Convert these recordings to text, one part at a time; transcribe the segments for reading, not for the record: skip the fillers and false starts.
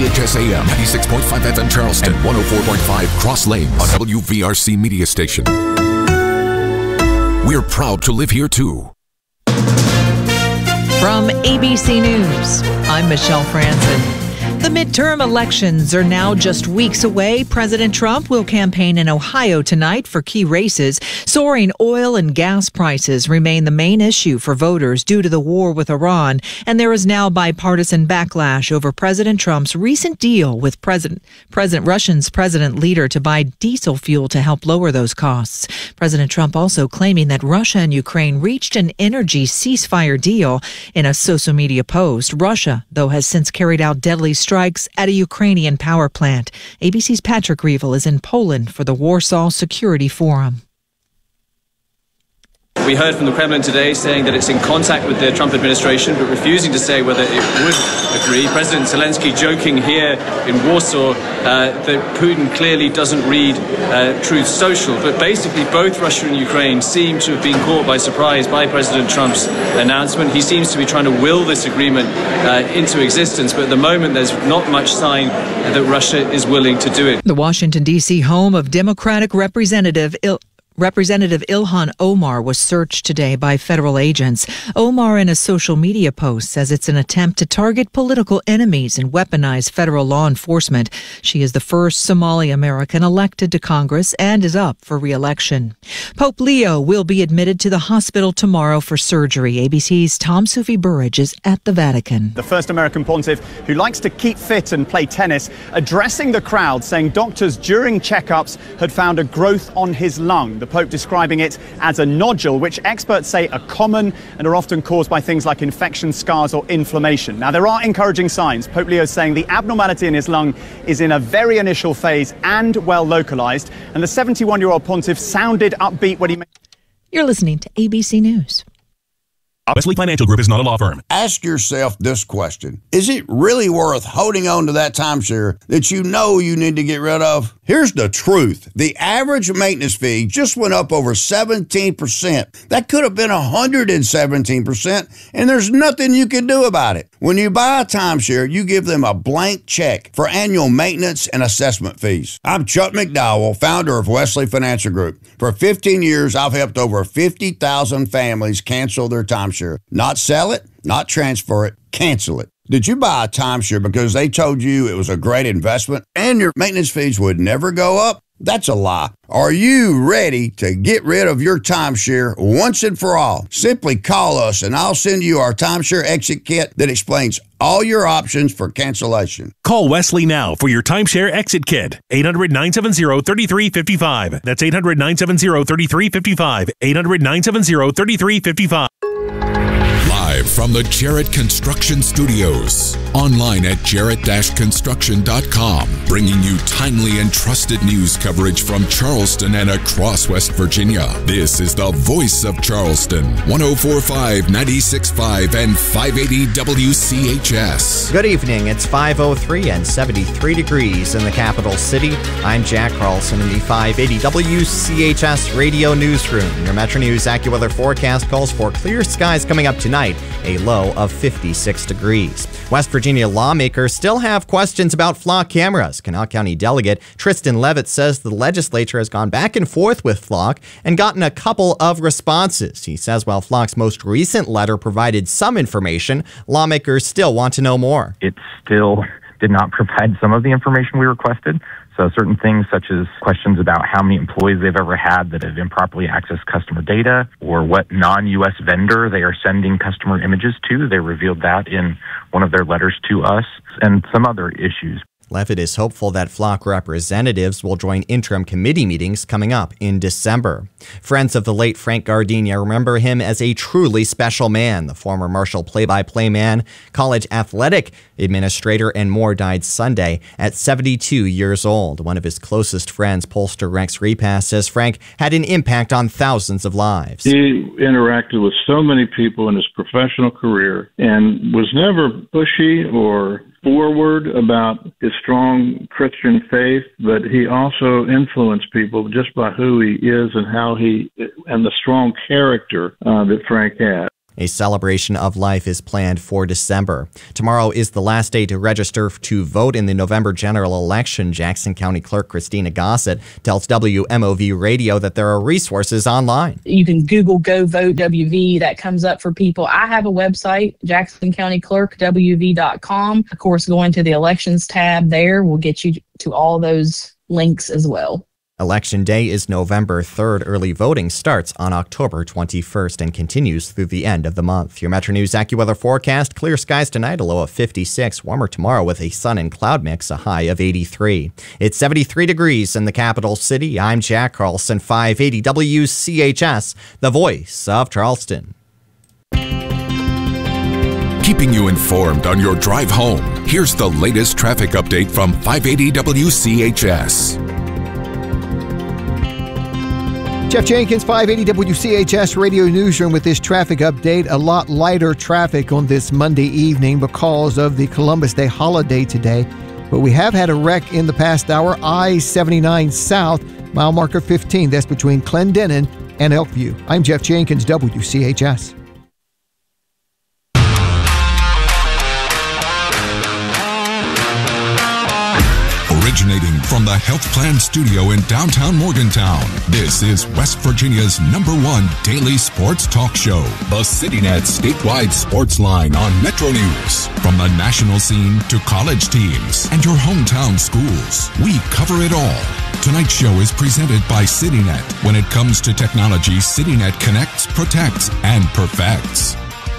WHS AM 96.5 FM Charleston, 104.5 Cross Lanes, a WVRC media station. We're proud to live here too. From ABC News, I'm Michelle Franzen. The midterm elections are now just weeks away. President Trump will campaign in Ohio tonight for key races. Soaring oil and gas prices remain the main issue for voters due to the war with Iran. And there is now bipartisan backlash over President Trump's recent deal with Russia's president leader to buy diesel fuel to help lower those costs. President Trump also claiming that Russia and Ukraine reached an energy ceasefire deal in a social media post. Russia, though, has since carried out deadly strikes at a Ukrainian power plant. ABC's Patrick Reevell is in Poland for the Warsaw Security Forum. We heard from the Kremlin today saying that it's in contact with the Trump administration, but refusing to say whether it would agree. President Zelensky joking here in Warsaw that Putin clearly doesn't read Truth Social. But basically, both Russia and Ukraine seem to have been caught by surprise by President Trump's announcement. He seems to be trying to will this agreement into existence, but at the moment, there's not much sign that Russia is willing to do it. The Washington, D.C. home of Democratic Representative Ilhan Omar was searched today by federal agents. Omar, in a social media post, says it's an attempt to target political enemies and weaponize federal law enforcement. She is the first Somali American elected to Congress and is up for re-election. Pope Leo will be admitted to the hospital tomorrow for surgery. ABC's Tom Sufi Burridge is at the Vatican. The first American pontiff who likes to keep fit and play tennis, addressing the crowd, saying doctors during checkups had found a growth on his lung. The Pope describing it as a nodule, which experts say are common and are often caused by things like infection, scars or inflammation. Now, there are encouraging signs. Pope Leo is saying the abnormality in his lung is in a very initial phase and well localized. And the 71-year-old pontiff sounded upbeat when he... You're listening to ABC News. Wesley Financial Group is not a law firm. Ask yourself this question. Is it really worth holding on to that timeshare that you know you need to get rid of? Here's the truth. The average maintenance fee just went up over 17%. That could have been 117%, and there's nothing you can do about it. When you buy a timeshare, you give them a blank check for annual maintenance and assessment fees. I'm Chuck McDowell, founder of Wesley Financial Group. For 15 years, I've helped over 50,000 families cancel their timeshare. Not sell it, not transfer it, cancel it. Did you buy a timeshare because they told you it was a great investment and your maintenance fees would never go up? That's a lie. Are you ready to get rid of your timeshare once and for all? Simply call us and I'll send you our timeshare exit kit that explains all your options for cancellation. Call Wesley now for your timeshare exit kit. 800-970-3355. That's 800-970-3355. 800-970-3355. Live from the Jarrett Construction Studios. Online at jarrett-construction.com. Bringing you timely and trusted news coverage from Charleston and across West Virginia. This is the voice of Charleston. 104.5, 96.5, and 580 WCHS. Good evening. It's 5:03 and 73 degrees in the capital city. I'm Jack Carlson in the 580 WCHS radio newsroom. Your Metro News AccuWeather forecast calls for clear skies coming up tonight, a low of 56 degrees. West Virginia lawmakers still have questions about flock cameras. Kanawha County Delegate Tristan Levitt says the legislature has gone back and forth with Flock and gotten a couple of responses. He says while Flock's most recent letter provided some information, lawmakers still want to know more. It still did not provide some of the information we requested. So certain things such as questions about how many employees they've ever had that have improperly accessed customer data or what non-U.S. vendor they are sending customer images to. They revealed that in one of their letters to us and some other issues. Levitt is hopeful that Flock representatives will join interim committee meetings coming up in December. Friends of the late Frank Gardenia remember him as a truly special man. The former Marshall play-by-play man, college athletic administrator, and more died Sunday at 72 years old. One of his closest friends, pollster Rex Repass, says Frank had an impact on thousands of lives. He interacted with so many people in his professional career and was never pushy or forward about his strong Christian faith, but he also influenced people just by who he is and how and the strong character that Frank had. A celebration of life is planned for December. Tomorrow is the last day to register to vote in the November general election. Jackson County Clerk Christina Gossett tells WMOV Radio that there are resources online. You can Google Go Vote WV. That comes up for people. I have a website, JacksonCountyClerkWV.com. Of course, going to the elections tab there will get you to all those links as well. Election Day is November 3rd. Early voting starts on October 21st and continues through the end of the month. Your Metro News AccuWeather forecast: clear skies tonight, a low of 56. Warmer tomorrow with a sun and cloud mix, a high of 83. It's 73 degrees in the capital city. I'm Jack Carlson, 580 WCHS, the voice of Charleston. Keeping you informed on your drive home, here's the latest traffic update from 580 WCHS. Jeff Jenkins, 580 WCHS Radio Newsroom with this traffic update. A lot lighter traffic on this Monday evening because of the Columbus Day holiday today. But we have had a wreck in the past hour. I-79 South, mile marker 15. That's between Clendenin and Elkview. I'm Jeff Jenkins, WCHS. Originating from the Health Plan Studio in downtown Morgantown, this is West Virginia's #1 daily sports talk show, the CityNet statewide sports line on Metro News. From the national scene to college teams and your hometown schools, we cover it all. Tonight's show is presented by CityNet. When it comes to technology, CityNet connects, protects, and perfects.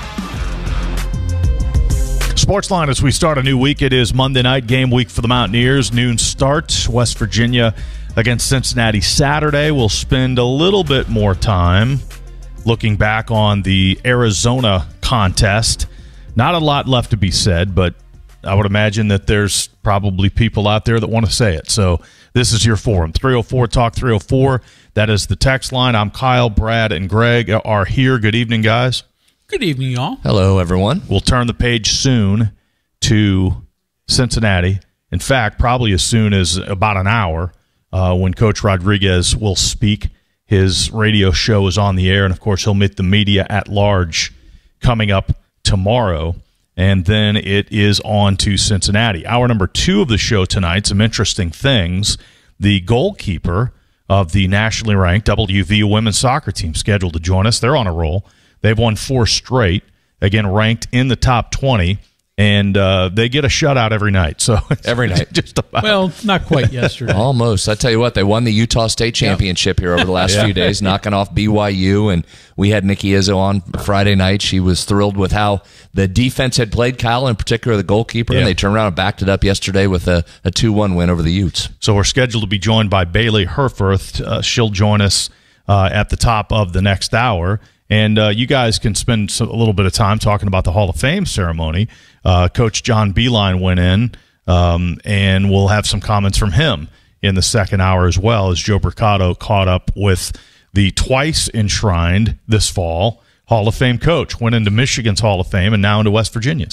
Sportsline, as we start a new week, it is Monday night game week for the Mountaineers. Noon start, West Virginia against Cincinnati Saturday. We'll spend a little bit more time looking back on the Arizona contest. Not a lot left to be said, but I would imagine that there's probably people out there that want to say it. So this is your forum. 304-TALK-304. That is the text line. I'm Kyle, Brad, and Greg are here. Good evening, guys. Good evening, y'all. Hello, everyone. We'll turn the page soon to Cincinnati. In fact, probably as soon as about an hour when Coach Rodriguez will speak. His radio show is on the air, and, of course, he'll meet the media at large coming up tomorrow. And then it is on to Cincinnati. Hour number 2 of the show tonight, some interesting things. The goalkeeper of the nationally ranked WVU women's soccer team scheduled to join us. They're on a roll. They've won 4 straight, again, ranked in the top 20, and they get a shutout every night. So every night. Just about. Well, not quite yesterday. Almost. I tell you what, they won the Utah State Championship here over the last few days, knocking off BYU, and we had Nikki Izzo on Friday night. She was thrilled with how the defense had played, Kyle, in particular the goalkeeper, and they turned around and backed it up yesterday with a 2-1 win over the Utes. So we're scheduled to be joined by Bailey Herforth. She'll join us at the top of the next hour. And you guys can spend a little bit of time talking about the Hall of Fame ceremony. Coach John Beilein went in, and we'll have some comments from him in the second hour as well, as Joe Bricado caught up with the twice enshrined this fall Hall of Fame coach. Went into Michigan's Hall of Fame and now into West Virginia's.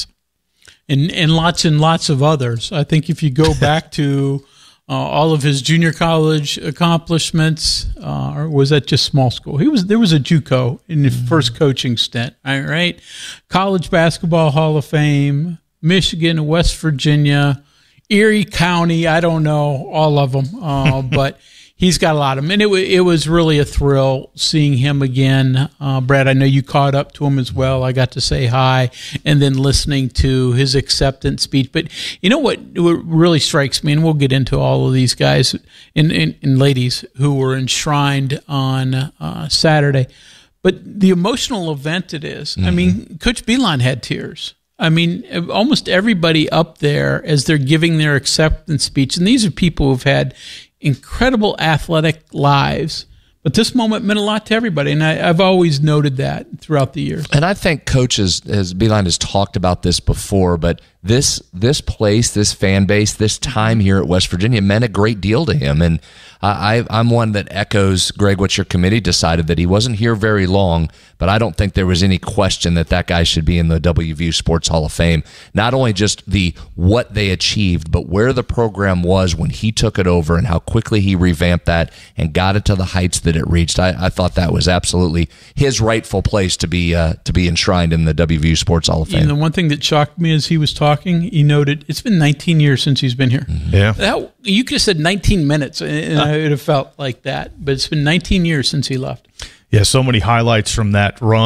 And lots of others. I think if you go back to all of his junior college accomplishments, or was that just small school? There was a JUCO in the first coaching stint. All right, College Basketball Hall of Fame, Michigan, West Virginia, Erie County. I don't know all of them, but he's got a lot of them. And it was really a thrill seeing him again. Brad, I know you caught up to him as well. I got to say hi and then listening to his acceptance speech. But you know what really strikes me, and we'll get into all of these guys and ladies who were enshrined on Saturday, but the emotional event it is. Mm-hmm. I mean, Coach Beilein had tears. I mean, almost everybody up there as they're giving their acceptance speech, and these are people who've had incredible athletic lives, but this moment meant a lot to everybody, and I've always noted that throughout the years. And I think Coach, as Beilein has talked about this before, but this place, this fan base, this time here at West Virginia meant a great deal to him. And I'm one that echoes, Greg, what your committee decided, that he wasn't here very long, but I don't think there was any question that guy should be in the WVU Sports Hall of Fame. Not only just what they achieved, but where the program was when he took it over and how quickly he revamped that and got it to the heights that it reached. I thought that was absolutely his rightful place to be enshrined in the WVU Sports Hall of Fame. And the one thing that shocked me as he was talking, he noted it's been 19 years since he's been here. Yeah. You could have said 19 minutes, and I would have felt like that. But it's been 19 years since he left. Yeah, so many highlights from that run.